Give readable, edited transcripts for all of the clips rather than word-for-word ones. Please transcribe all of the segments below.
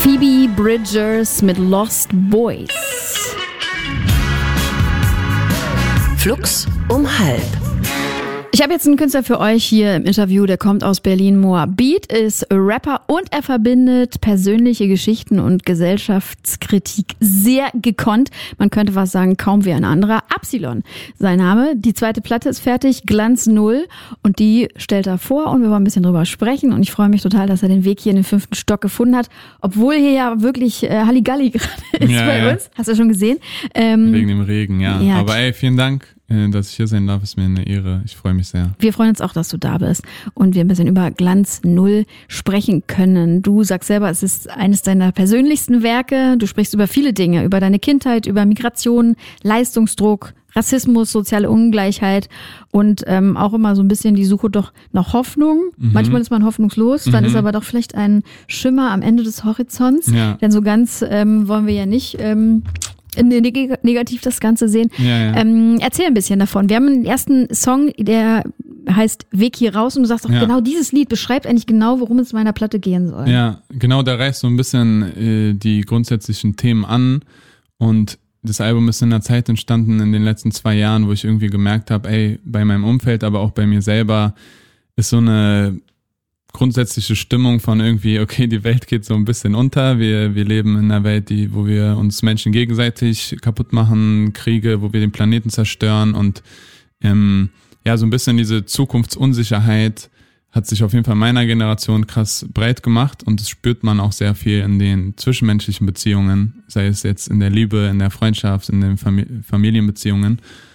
Phoebe Bridgers mit Lost Boys. Flux um halb. Ich habe jetzt einen Künstler für euch hier im Interview, der kommt aus Berlin. Moabit ist Rapper und er verbindet persönliche Geschichten und Gesellschaftskritik sehr gekonnt. Man könnte fast sagen, kaum wie ein anderer. Absilon, sein Name. Die zweite Platte ist fertig, Glanz 0, und die stellt er vor und wir wollen ein bisschen drüber sprechen. Und ich freue mich total, dass er den Weg hier in den 5. Stock gefunden hat, obwohl hier ja wirklich Halligalli gerade ist bei uns. Hast du schon gesehen? Wegen dem Regen, ja. Aber vielen Dank, dass ich hier sein darf, ist mir eine Ehre. Ich freue mich sehr. Wir freuen uns auch, dass du da bist und wir ein bisschen über Glanz 0 sprechen können. Du sagst selber, es ist eines deiner persönlichsten Werke. Du sprichst über viele Dinge, über deine Kindheit, über Migration, Leistungsdruck, Rassismus, soziale Ungleichheit und auch immer so ein bisschen die Suche doch nach Hoffnung. Manchmal ist man hoffnungslos, dann ist aber doch vielleicht ein Schimmer am Ende des Horizonts. Ja. Denn so ganz wollen wir ja nicht negativ das Ganze sehen. Ja. Erzähl ein bisschen davon. Wir haben einen ersten Song, der heißt Weg hier raus, und du sagst auch genau dieses Lied beschreibt eigentlich genau, worum es in meiner Platte gehen soll. Ja, genau, da reißt so ein bisschen die grundsätzlichen Themen an, und das Album ist in einer Zeit entstanden in den letzten 2 Jahren, wo ich irgendwie gemerkt habe, bei meinem Umfeld, aber auch bei mir selber ist so eine grundsätzliche Stimmung von irgendwie, okay, die Welt geht so ein bisschen unter, wir leben in einer Welt, wo wir uns Menschen gegenseitig kaputt machen, Kriege, wo wir den Planeten zerstören, und so ein bisschen diese Zukunftsunsicherheit hat sich auf jeden Fall in meiner Generation krass breit gemacht, und das spürt man auch sehr viel in den zwischenmenschlichen Beziehungen, sei es jetzt in der Liebe, in der Freundschaft, in den Familienbeziehungen,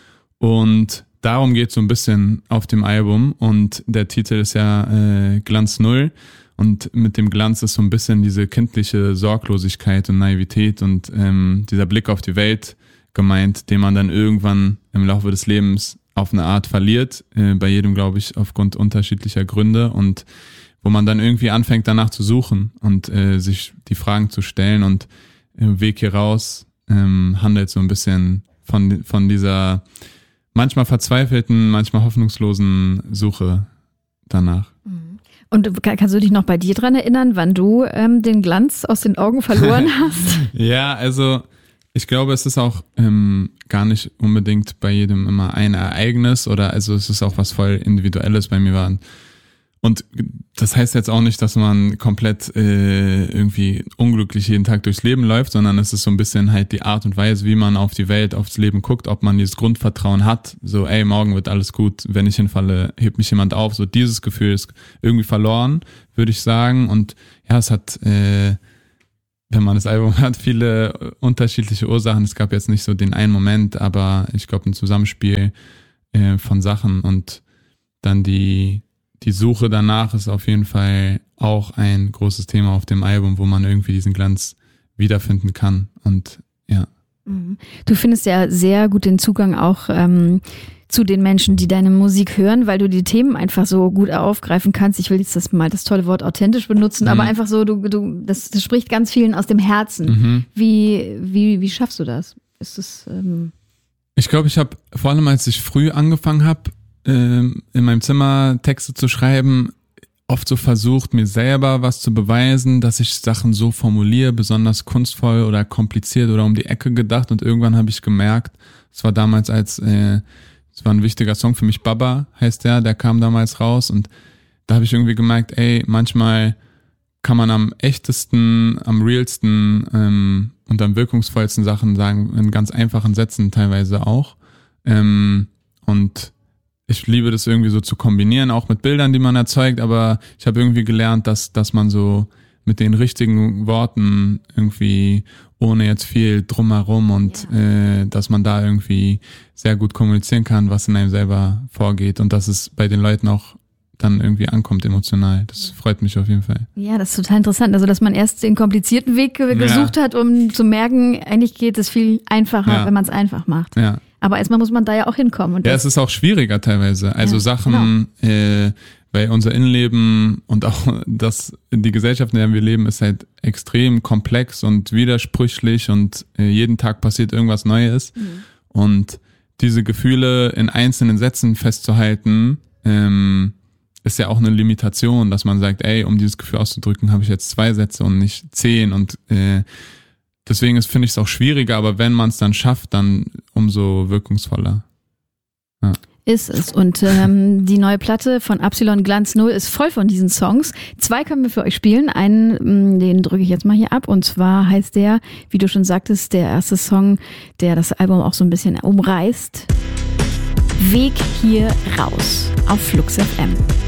und darum geht es so ein bisschen auf dem Album, und der Titel ist ja Glanz 0, und mit dem Glanz ist so ein bisschen diese kindliche Sorglosigkeit und Naivität und dieser Blick auf die Welt gemeint, den man dann irgendwann im Laufe des Lebens auf eine Art verliert, bei jedem, glaube ich, aufgrund unterschiedlicher Gründe, und wo man dann irgendwie anfängt danach zu suchen und sich die Fragen zu stellen, und Weg hier raus handelt so ein bisschen von dieser manchmal verzweifelten, manchmal hoffnungslosen Suche danach. Und kannst du dich noch bei dir dran erinnern, wann du den Glanz aus den Augen verloren hast? Ja, also ich glaube, es ist auch gar nicht unbedingt bei jedem immer ein Ereignis, oder also es ist auch was voll Individuelles. Bei mir war. Und das heißt jetzt auch nicht, dass man komplett irgendwie unglücklich jeden Tag durchs Leben läuft, sondern es ist so ein bisschen halt die Art und Weise, wie man auf die Welt, aufs Leben guckt, ob man dieses Grundvertrauen hat, so morgen wird alles gut, wenn ich hinfalle, hebt mich jemand auf, so dieses Gefühl ist irgendwie verloren, würde ich sagen. Und ja, es hat, wenn man das Album hat, viele unterschiedliche Ursachen. Es gab jetzt nicht so den einen Moment, aber ich glaube ein Zusammenspiel von Sachen, und dann die Suche danach ist auf jeden Fall auch ein großes Thema auf dem Album, wo man irgendwie diesen Glanz wiederfinden kann, und ja. Du findest ja sehr gut den Zugang auch zu den Menschen, die deine Musik hören, weil du die Themen einfach so gut aufgreifen kannst. Ich will jetzt das tolle Wort authentisch benutzen, aber einfach so, das spricht ganz vielen aus dem Herzen. Wie schaffst du das? Ist das? Ich glaube, ich habe vor allem, als ich früh angefangen habe, in meinem Zimmer Texte zu schreiben, oft so versucht, mir selber was zu beweisen, dass ich Sachen so formuliere, besonders kunstvoll oder kompliziert oder um die Ecke gedacht, und irgendwann habe ich gemerkt, es war damals es war ein wichtiger Song für mich, Baba heißt der kam damals raus, und da habe ich irgendwie gemerkt, manchmal kann man am echtesten, am realsten und am wirkungsvollsten Sachen sagen, in ganz einfachen Sätzen teilweise auch, und ich liebe das irgendwie so zu kombinieren, auch mit Bildern, die man erzeugt, aber ich habe irgendwie gelernt, dass man so mit den richtigen Worten irgendwie, ohne jetzt viel drumherum, und dass man da irgendwie sehr gut kommunizieren kann, was in einem selber vorgeht, und dass es bei den Leuten auch dann irgendwie ankommt emotional. Das freut mich auf jeden Fall. Ja, das ist total interessant. Also, dass man erst den komplizierten Weg gesucht hat, um zu merken, eigentlich geht es viel einfacher, wenn man es einfach macht. Ja. Aber erstmal muss man da ja auch hinkommen. Und es ist auch schwieriger teilweise. Also Sachen, weil unser Innenleben und auch die Gesellschaft, in der wir leben, ist halt extrem komplex und widersprüchlich, und jeden Tag passiert irgendwas Neues. Und diese Gefühle in einzelnen Sätzen festzuhalten, ist ja auch eine Limitation, dass man sagt, ey, um dieses Gefühl auszudrücken, habe ich jetzt 2 Sätze und nicht 10 und deswegen finde ich es auch schwieriger, aber wenn man es dann schafft, dann umso wirkungsvoller. Ja. Ist es. Und die neue Platte von Absilon Glanz 0 ist voll von diesen Songs. 2 können wir für euch spielen. Einen, den drücke ich jetzt mal hier ab. Und zwar heißt der, wie du schon sagtest, der erste Song, der das Album auch so ein bisschen umreißt. Weg hier raus auf Flux FM.